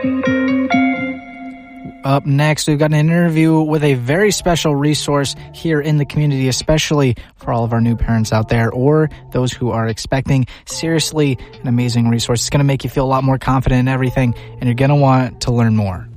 Up next, we've got an interview with a very special resource here in the community, especially for all of our new parents out there or those who are expecting. Seriously, an amazing resource. It's going to make you feel a lot more confident in everything, and you're going to want to learn more.